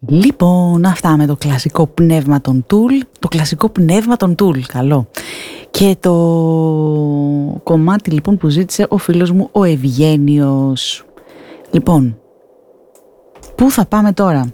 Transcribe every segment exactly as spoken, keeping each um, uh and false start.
Λοιπόν, αυτά με το κλασικό πνεύμα των Tool. Το κλασικό πνεύμα των Tool, καλό. Και το κομμάτι λοιπόν που ζήτησε ο φίλος μου ο Ευγένιος. Λοιπόν, πού θα πάμε τώρα?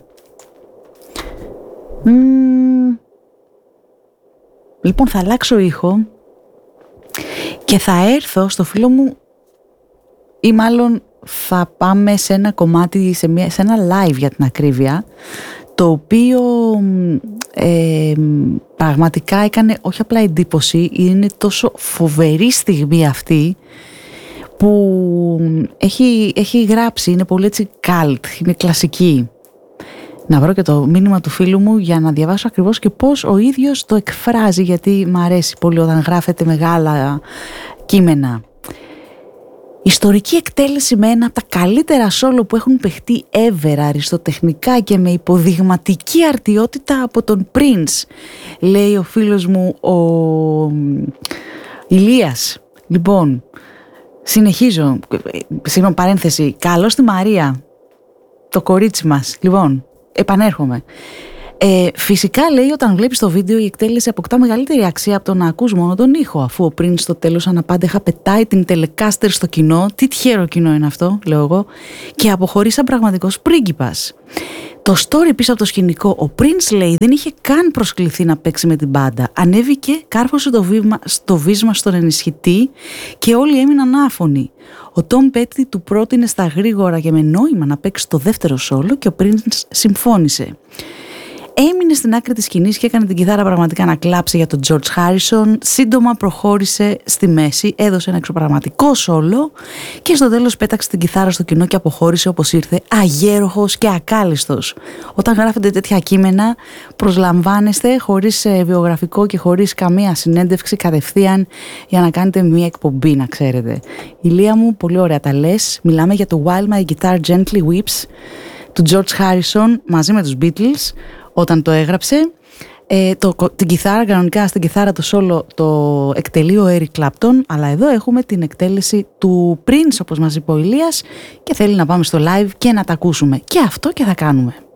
Μ... Λοιπόν, θα αλλάξω ήχο και θα έρθω στο φίλο μου, ή μάλλον θα πάμε σε ένα κομμάτι, σε, μια, σε ένα live για την ακρίβεια, το οποίο ε, πραγματικά έκανε όχι απλά εντύπωση, είναι τόσο φοβερή στιγμή αυτή που έχει, έχει γράψει, είναι πολύ έτσι cult, είναι κλασική. Να βρω και το μήνυμα του φίλου μου για να διαβάσω ακριβώς και πώς ο ίδιος το εκφράζει, γιατί μου αρέσει πολύ όταν γράφεται μεγάλα κείμενα. Ιστορική εκτέλεση με ένα από τα καλύτερα σόλο που έχουν παιχτεί ever, αριστοτεχνικά και με υποδειγματική αρτιότητα από τον Prince, λέει ο φίλος μου ο Ηλίας. Λοιπόν, συνεχίζω, συγγνώμη παρένθεση, καλώς τη Μαρία, το κορίτσι μας. Λοιπόν, επανέρχομαι. Ε, φυσικά, λέει, όταν βλέπεις το βίντεο η εκτέλεση αποκτά μεγαλύτερη αξία από το να ακούς μόνο τον ήχο, αφού ο Prince στο τέλος αναπάντεχα πετάει την Telecaster στο κοινό. Τι τυχερό κοινό είναι αυτό, λέω εγώ, και αποχωρεί σαν πραγματικός πρίγκιπας. Το story πίσω από το σκηνικό, ο Prince, λέει, δεν είχε καν προσκληθεί να παίξει με την μπάντα. Ανέβηκε, κάρφωσε το βήμα, στο βίσμα στον ενισχυτή και όλοι έμειναν άφωνοι. Ο Tom Petty του πρότεινε στα γρήγορα και με νόημα να παίξει το δεύτερο σόλο και ο Prince συμφώνησε. Έμεινε στην άκρη της σκηνής και έκανε την κιθάρα πραγματικά να κλάψει για τον George Harrison. Σύντομα προχώρησε στη μέση, έδωσε ένα εξωπραγματικό σόλο και στο τέλος πέταξε την κιθάρα στο κοινό και αποχώρησε όπως ήρθε, αγέροχος και ακάλιστος. Όταν γράφετε τέτοια κείμενα, προσλαμβάνεστε χωρίς βιογραφικό και χωρίς καμία συνέντευξη, κατευθείαν για να κάνετε μια εκπομπή, να ξέρετε. Ηλία μου, πολύ ωραία τα λες. Μιλάμε για το While My Guitar Gently Weeps του George Harrison μαζί με τους Beatles. Όταν το έγραψε, ε, το, την κιθάρα, κανονικά στην κιθάρα το σόλο το εκτελεί ο Eric Clapton, αλλά εδώ έχουμε την εκτέλεση του Prince, όπως μας είπε ο Ηλίας, και θέλει να πάμε στο live και να τα ακούσουμε. Και αυτό και θα κάνουμε.